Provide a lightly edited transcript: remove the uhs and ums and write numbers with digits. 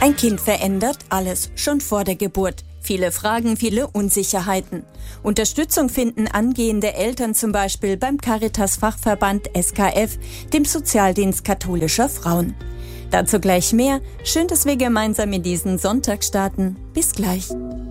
Ein Kind verändert alles, schon vor der Geburt. Viele Fragen, viele Unsicherheiten. Unterstützung finden angehende Eltern zum Beispiel beim Caritas-Fachverband SKF, dem Sozialdienst katholischer Frauen. Dazu gleich mehr. Schön, dass wir gemeinsam in diesen Sonntag starten. Bis gleich.